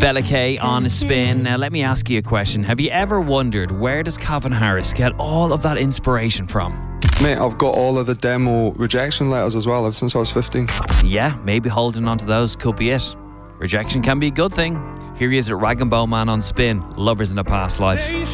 Bella K on Spin. Now let me ask you a question. Have you ever wondered, where does Calvin Harris get all of that inspiration from? Mate, I've got all of the demo rejection letters as well, ever since I was 15. Yeah, maybe holding on to those could be it. Rejection can be a good thing. Here he is at Rag and Bone Man on Spin. Lovers in a Past Life.